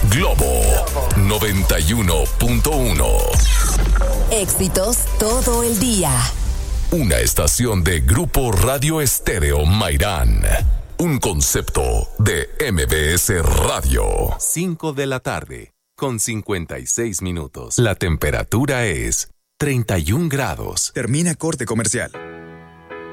Globo 91.1. Éxitos todo el día. Una estación de Grupo Radio Estéreo Mairán. Un concepto de MBS Radio. 5 de la tarde, con 56 minutos. La temperatura es 31 grados. Termina corte comercial.